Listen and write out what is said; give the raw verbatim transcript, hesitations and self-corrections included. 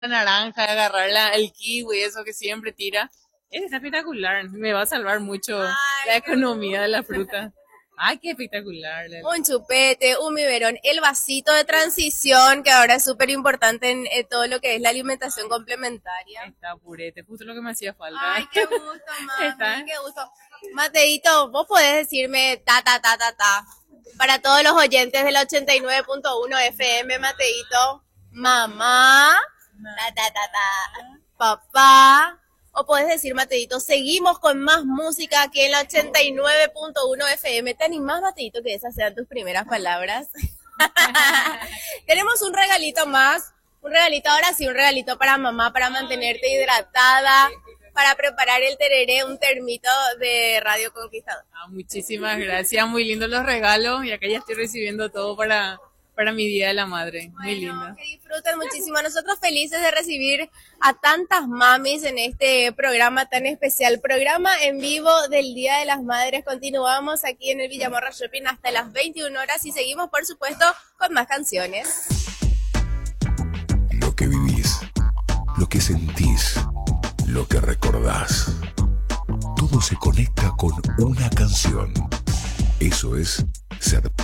naranja, agarrar la, el kiwi, eso que siempre tira. Es espectacular, me va a salvar mucho Ay, la economía de la fruta. Ay, qué espectacular. Un chupete, un biberón, el vasito de transición, que ahora es súper importante en eh, todo lo que es la alimentación complementaria. Está purete, justo lo que me hacía falta. Ay, qué gusto, mami, Está. qué gusto. Mateito, vos podés decirme ta, ta, ta, ta, ta. Para todos los oyentes del ochenta y nueve punto uno F M, Mateito, mamá, ta, ta, ta, ta, papá. O podés decir, Mateito, seguimos con más música aquí en la ochenta y nueve punto uno F M. ¿Te animás, Mateito, que esas sean tus primeras palabras? Tenemos un regalito más. Un regalito, ahora sí, un regalito para mamá, para mantenerte hidratada, para preparar el tereré, un termito de Radio Conquistador. Ah, muchísimas gracias, muy lindos los regalos y acá ya estoy recibiendo todo para, para mi Día de la Madre, muy Bueno, lindo. que disfruten muchísimo. Nosotros felices de recibir a tantas mamis en este programa tan especial, programa en vivo del Día de las Madres. Continuamos aquí en el Villamorra Shopping hasta las veintiuna horas y seguimos, por supuesto, con más canciones. Lo que vivís, lo que sentís, lo que recordás. Todo se conecta con una canción. Eso es ser